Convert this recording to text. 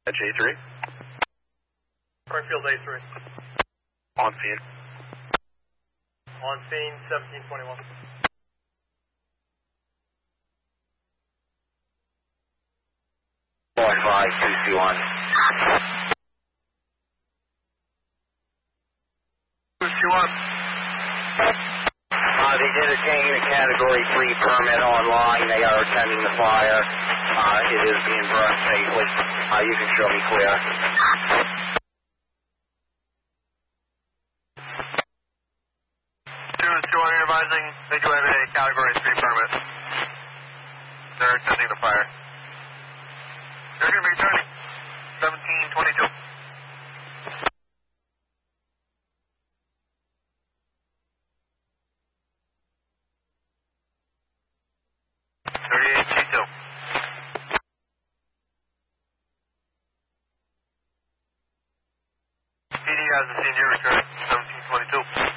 J3. Springfield A3. On scene. On scene, 1721. Boy, 5221. 221. They did obtain a Category 3 permit online. They are attending the fire. It is being burned safely. You can show me clear. You're advising they do have a Category 3 permit. They're attending the fire. They're going to be returning 1722. PD has a senior return 1722.